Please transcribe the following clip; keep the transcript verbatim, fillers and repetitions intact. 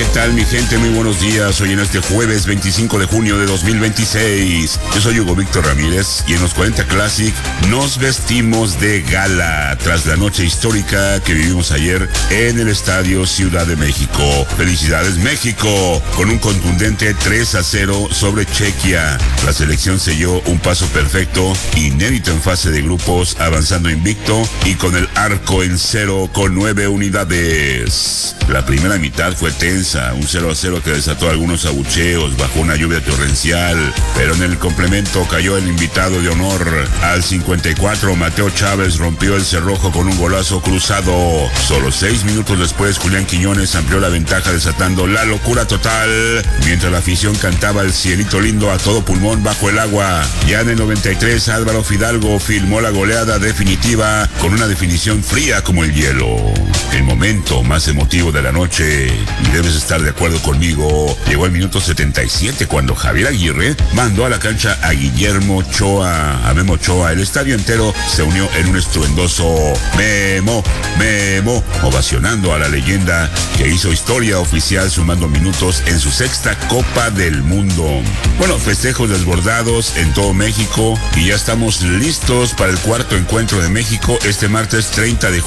tal, mi gente? Muy buenos días. Hoy en este jueves veinticinco de junio de dos mil veintiséis. Yo soy Hugo Víctor Ramírez y en los cuarenta Classic nos vestimos de gala tras la noche histórica que vivimos ayer en el Estadio Ciudad de México. ¡Felicidades, México! Con un contundente tres a cero sobre Chequia. La selección selló un paso perfecto, inédito en fase de grupos, avanzando invicto y con el arco en cero con nueve unidades. La primera mitad fue tensa, un cero a cero que desató algunos abucheos bajo una lluvia torrencial, pero en el complemento cayó el invitado de honor. Al cincuenta y cuatro, Mateo Chávez rompió el cerrojo con un golazo cruzado. Solo seis minutos después, Julián Quiñones amplió la ventaja desatando la locura total, mientras la afición cantaba el cielito lindo a todo pulmón bajo el agua. Ya en el noventa y tres, Álvaro Fidalgo filmó la goleada definitiva con una definición fría como el hielo. El momento más emotivo de la noche, y debes estar de acuerdo conmigo, llegó al minuto setenta y siete cuando Javier Aguirre mandó a la cancha a Guillermo Ochoa, a Memo Ochoa. El estadio entero se unió en un estruendoso Memo, Memo, ovacionando a la leyenda que hizo historia oficial sumando minutos en su sexta Copa del Mundo. Bueno, festejos desbordados en todo México y ya estamos listos para el cuarto encuentro de México este martes treinta de